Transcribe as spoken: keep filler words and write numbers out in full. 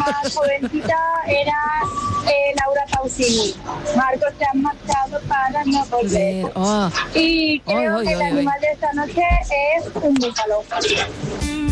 más jovencita era eh, Laura Pausini. Marcos se han marchado para no volver. Oh. Y creo Oy, oy, que el oy, oy. animal de esta noche es un búfalo.